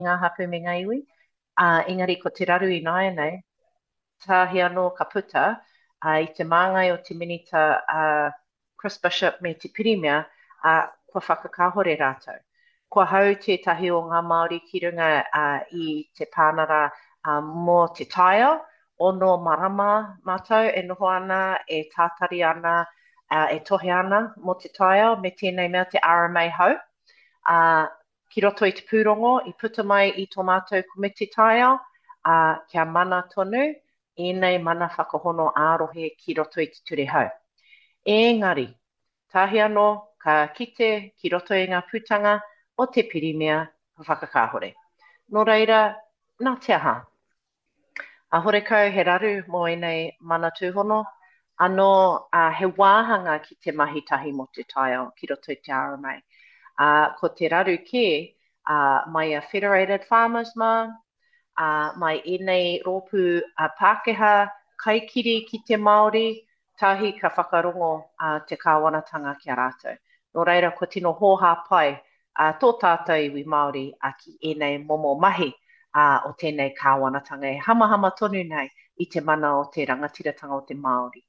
ngā hapu me ngā iwi. Engari, ko te raru i nāia nei, tāhi anō ka puta, i te māngai o te minita Chris Bishop me te pirimia, kua whakakahore rātou. Kua hau tētahi o ngā Māori ki runga i te pānara mō te taio, ono marama mātou e noho ana, e tātari ana, e tohe ana mō te taio, me tēnei mea te RMA hau. Ki roto i te pūrongo, i puta mai i tō mātou komiti taio, kia mana tonu, ēnei mana whakahono ārohe ki roto i te ture hau. Engari, tahi anō ka kite ki roto i ngā pūtanga o te pirimia whakakahore. Nō reira, nā te aha. A horekau he raru mō enei mana tūhono, anō he wāhanga ki te mahitahi mo te taio ki roto i te RMA. Ko te raru ki, mai a Federated Farmers mā, mai enei rōpū Pākehā kaikiri ki te Māori, tahi ka whakarongo te kāwanatanga ki a rātou. Nō reira, ko tino hōhā pai tō tātou iwi Māori ki enei momo mahi o tēnei kāwanatanga e hamahama tonu nei i te mana o te rangatiratanga o te Māori.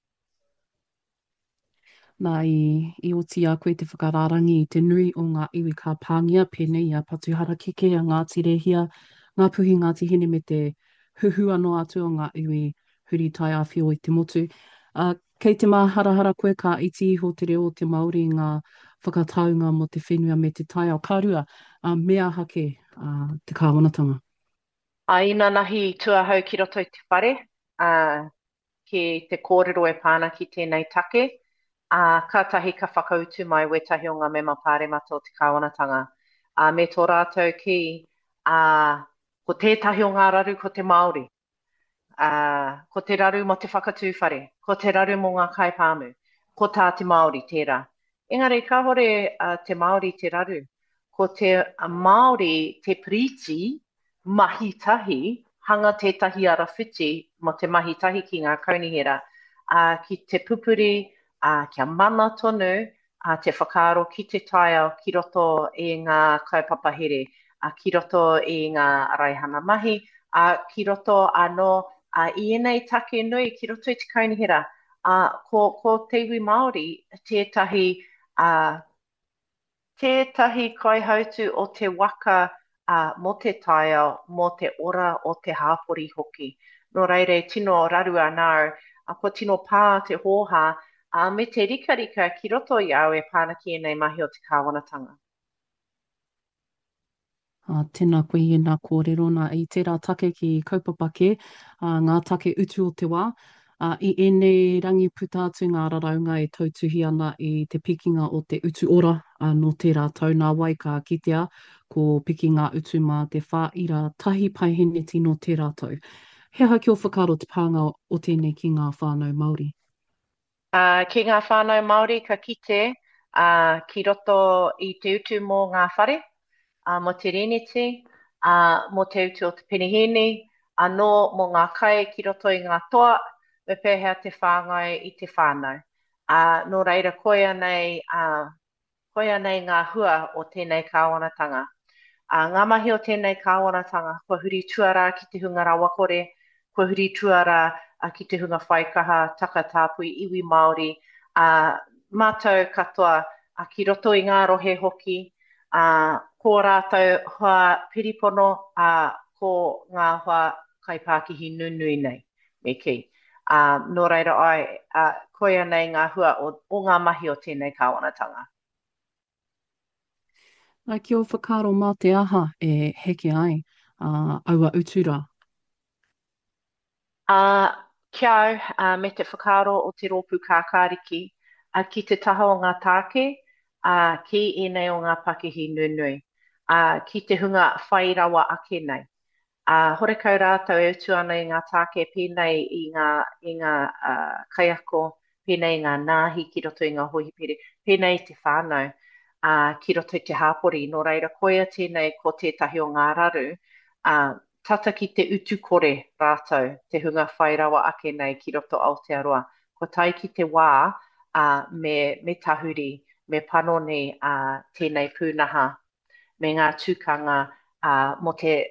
Nā i oti a koe te whakararangi i te nui o ngā iwi ka pāngia pēnei a patuhara keke a Ngāti Rehia, ngā puhi Ngāti Hine me te huhu anō atu o ngā iwi huri tai a whio i te motu. Kei te māharahara koe ka iti iho te reo o te Māori ngā whakataunga mo te whenua me te tai ao kārua, mea hake te kāwanatanga. Ina nahi tuahau ki roto i te whare, ki te kōrero e pāna ki tēnei take, kātahi ka whakautu mai wetahi o ngā mema pāremata o te kāwanatanga. Me tō rātou ki, ko tētahi o ngā raru ko te Māori, ko te raru mo te whakatūwhare, ko te raru mo ngā kaipāmu, ko tā te Māori tērā. Engari, ka hore te Māori te raru, ko te Māori te priti mahitahi, hanga tētahi ara whiti mo te mahitahi ki ngā kaunihera, ki te pupuri, kia mana tonu, te whakaaro ki te taio ki roto i ngā kaupapa here, ki roto i ngā raihana mahi, ki roto anō i enei take nui ki roto i te kaunihera. Ko te iwi Māori, tētahi kaihautu o te waka mo te taio, mo te ora o te hāpori hoki. Nō reire, tino raru anau, ko tino pā te hōhā, me te rika ki roto i au e pāna ki enei mahi o te kāwanatanga. Tēnā koe i nā kōrero nā i tērā take ki kaupapake, ngā take utu o te wā. I ēnei rangi puta atu ngā raraunga e tautuhi ana i te pikinga o te utu ora no tērā tau nā wai ka kitea ko pikinga utu mā te whā ira tahi paiheneti no tērā tau. He aha kia whakaro te pānga o tēnei ki ngā whānau Māori? Ki ngā whānau Māori ka kite, ki roto i te utu mō ngā whare, mo te riniti, mo te utu o te penihini, anō mo ngā kai ki roto i ngā toa, me pēhea te whāngai i te whānau. Nō reira, koia nei ngā hua o tēnei kāwanatanga. Ngā mahi o tēnei kāwanatanga, kua huri tuara ki te hunga rawakore, kua huri tuara ki te hunga whaikaha, takatāpui, iwi Māori, mātou katoa ki roto i ngā rohe hoki, ko rātou hoa piripono, ko ngā hoa kaipākihi nunui nei, me ki. Nō reira ai, koia nei ngā hua o ngā mahi o tēnei kāwanatanga. Kia o whakaro mā te aha e heke ai, aua utura. Kia au, me te whakaro o te rōpū kākāriki, ki te taha o ngā tāke, ki ēnei o ngā pakihi nunui, ki te hunga whairawa ake nei. Horekau rātou e utu ana i ngā tāke pēnei i ngā kaiako, pēnei i ngā nāhi ki roto i ngā hohipere, pēnei i te whānau, ki roto i te hāpori. Nō reira, koia tēnei ko tētahi o ngā raru, tata ki te utu kore rātou, te hunga whairawa ake nei ki roto Aotearoa. Ko tai ki te wā me tahuri, me panoni tēnei pūnaha, me ngā tūkanga mo te